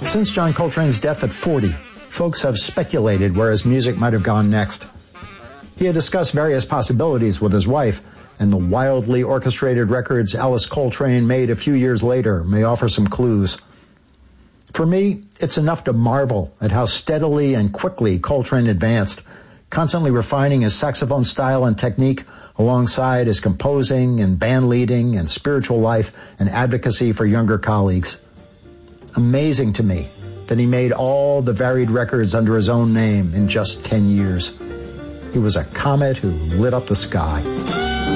Since John Coltrane's death at 40, folks have speculated where his music might have gone next. He had discussed various possibilities with his wife, and the wildly orchestrated records Alice Coltrane made a few years later may offer some clues. For me, it's enough to marvel at how steadily and quickly Coltrane advanced, constantly refining his saxophone style and technique alongside his composing and band leading and spiritual life and advocacy for younger colleagues. Amazing to me that he made all the varied records under his own name in just 10 years. He was a comet who lit up the sky.